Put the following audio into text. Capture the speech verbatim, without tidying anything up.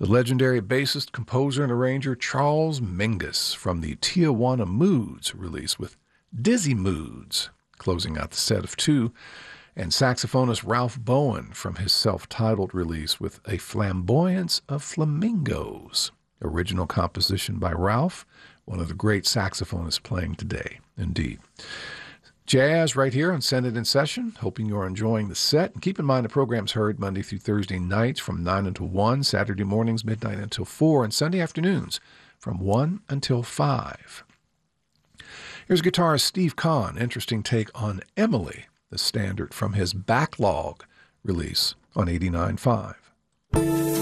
The legendary bassist, composer, and arranger Charles Mingus from the Tijuana Moods release with Dizzy Moods, closing out the set of two, and saxophonist Ralph Bowen from his self-titled release with A Flamboyance of Flamingos, original composition by Ralph, one of the great saxophonists playing today, indeed. Jazz right here on Senate in Session. Hoping you're enjoying the set. And keep in mind the program's heard Monday through Thursday nights from nine until one, Saturday mornings midnight until four, and Sunday afternoons from one until five. Here's guitarist Steve Kahn, interesting take on Emily, the standard from his Backlog release on eighty-nine point five.